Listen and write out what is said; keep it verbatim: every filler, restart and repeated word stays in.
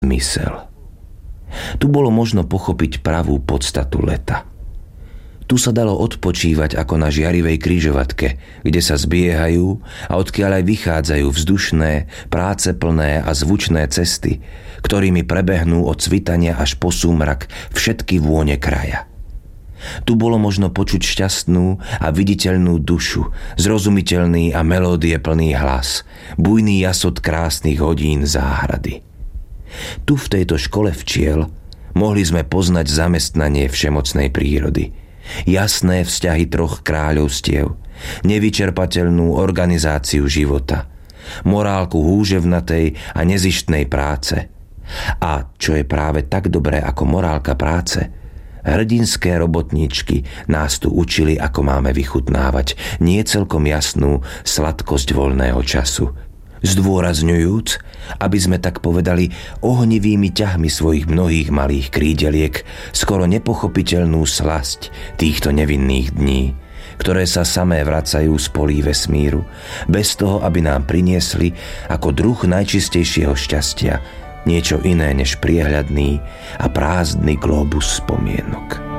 zmysel. Tu bolo možno pochopiť pravú podstatu leta. Tu sa dalo odpočívať ako na žiarivej križovatke, kde sa zbiehajú a odkiaľ aj vychádzajú vzdušné, práceplné a zvučné cesty, ktorými prebehnú od svitania až po súmrak všetky vône kraja. Tu bolo možno počuť šťastnú a viditeľnú dušu, zrozumiteľný a melódie plný hlas, bujný jasot krásnych hodín záhrady. Tu v tejto škole včiel mohli sme poznať zamestnanie všemocnej prírody, jasné vzťahy troch kráľovstiev, nevyčerpateľnú organizáciu života, morálku húževnatej a nezištnej práce. A čo je práve tak dobré ako morálka práce, hrdinské robotníčky nás tu učili, ako máme vychutnávať nie celkom jasnú sladkosť voľného času, zdôrazňujúc, aby sme tak povedali ohnivými ťahmi svojich mnohých malých krídeliek skoro nepochopiteľnú slasť týchto nevinných dní, ktoré sa samé vracajú z polí vesmíru, bez toho, aby nám priniesli ako druh najčistejšieho šťastia niečo iné než priehľadný a prázdny glóbus spomienok.